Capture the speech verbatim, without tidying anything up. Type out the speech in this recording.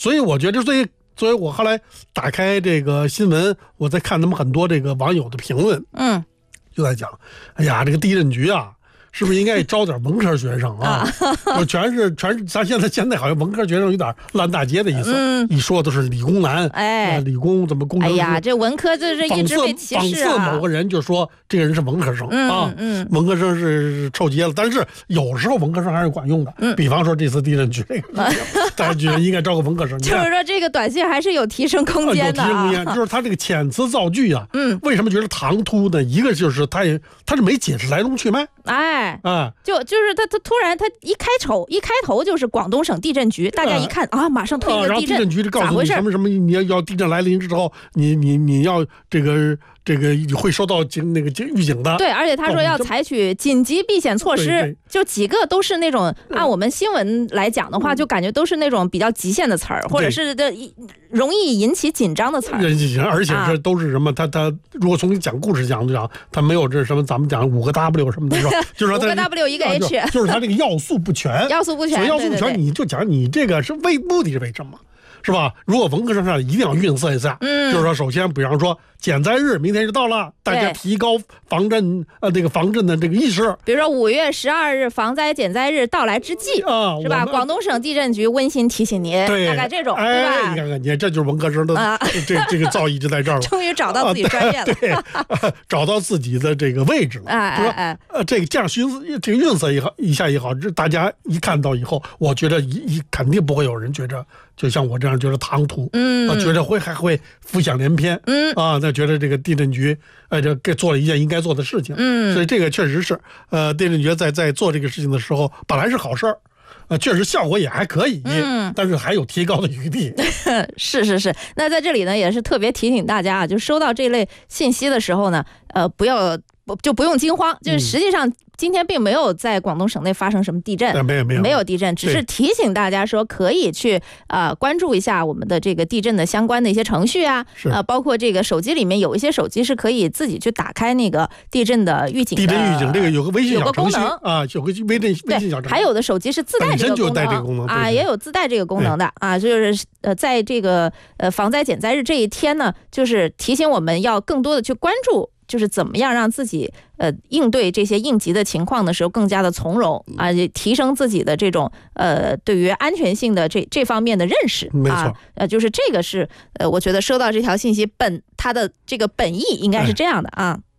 所以我觉得，所以所以我后来打开这个新闻，我在看他们很多这个网友的评论， 嗯， 就在讲，哎呀，这个地震局啊。是不是应该招点文科学生啊？我全是全是，咱现在现在好像文科学生有点烂大街的意思，嗯、一说都是理工男， 哎， 理工怎么工程师？ 哎呀，这文科就是一直被歧视啊。 讽刺某个人就说这个人是文科生、 嗯、 啊， 嗯， 文科生是臭街了。但是有时候文科生还是管用的，嗯、比方说这次地震局这个，大家觉得应该招个文科生。 就是说这个短信还是有提升空间的、啊， 有提升空间。就是他这个遣词造句啊，嗯，为什么觉得唐突呢？一个就是他也他是没解释来龙去脉， 哎， 啊， 就。就是他，他突然他一开头一开头就是广东省地震局，大家一看啊，马上推一个地震， 然后地震局就告诉你什么什么，你要要地震来临之后，你你你要这个这个你会收到警那个预警的。 对，而且他说要采取紧急避险措施，就几个都是那种按我们新闻来讲的话，就感觉都是那种比较极限的词儿，或者是这容易引起紧张的词儿。 引起紧张，而且这都是什么？他他如果从你讲故事讲讲，他没有这什么咱们讲五个 W 什么的，是吧？就是说五个 W 一个 H。 就是他这个要素不全， 要素不全， 所以要素不全， 对对对， 你就讲你这个是为目的是为什么，是吧？如果文科生上一定要润色一下，嗯，就是说，首先，比方说减灾日明天就到了，大家提高防震呃这个防震的这个意识。 比如说五月十二日防灾减灾日到来之际啊，是吧？广东省地震局温馨提醒您， 对， 大概这种， 哎、 对吧？ 你看看，你看，这就是文科生的、啊、这这个造诣就在这儿了， 终于找到自己专业了， 啊、对、啊，找到自己的这个位置了。 哎哎哎， 呃，这个这样寻思，这个润色也好，一下也好，这大家一看到以后，我觉得一一肯定不会有人觉着，就像我这样觉得唐突，嗯，啊，觉得会还会浮想联翩，嗯啊，那觉得这个地震局，呃，这给做了一件应该做的事情，嗯，所以这个确实是，呃，地震局在在做这个事情的时候，本来是好事儿。呃，确实效果也还可以，嗯，但是还有提高的余地。 是是是，那在这里呢，也是特别提醒大家啊，就收到这类信息的时候呢，呃，不要不就不用惊慌，就是实际上今天并没有在广东省内发生什么地震， 没有没有没有地震，只是提醒大家说可以去呃关注一下我们的这个地震的相关的一些程序啊，呃，包括这个手机里面有一些手机是可以自己去打开那个地震的预警的， 地震预警这个有个微信小程序啊，有个微信微信小程序， 还有的手机是自带这个功能， 这个功能啊，也有自带这个功能的啊，就是呃在这个呃防灾减灾日这一天呢，就是提醒我们要更多的去关注。就是怎么样让自己呃应对这些应急的情况的时候更加的从容啊，提升自己的这种呃对于安全性的这这方面的认识。 没错， 啊，呃，就是这个是呃，我觉得收到这条信息本它的这个本意应该是这样的啊。哎